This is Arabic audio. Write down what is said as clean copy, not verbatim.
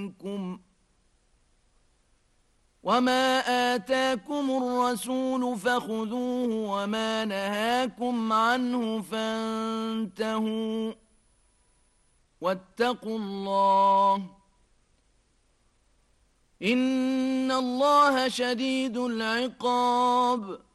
منكم وما آتاكم الرسول فخذوه وما نهاكم عنه فانتهوا واتقوا الله إن الله شديد العقاب